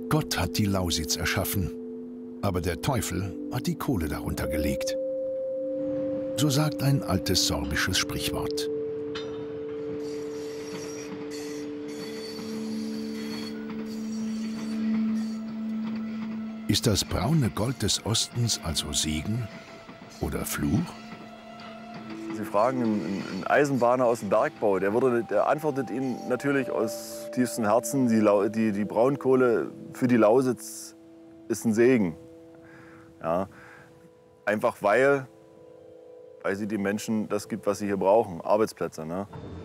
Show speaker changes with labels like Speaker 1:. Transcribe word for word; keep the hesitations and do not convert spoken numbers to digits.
Speaker 1: Gott hat die Lausitz erschaffen, aber der Teufel hat die Kohle darunter gelegt. So sagt ein altes sorbisches Sprichwort. Ist das braune Gold des Ostens also Segen oder Fluch?
Speaker 2: Sie fragen einen, einen Eisenbahner aus dem Bergbau, der, würde, der antwortet Ihnen natürlich aus tiefstem Herzen, die, die, die Braunkohle für die Lausitz ist ein Segen. Ja, einfach weil, weil sie den Menschen das gibt, was sie hier brauchen, Arbeitsplätze. Ne?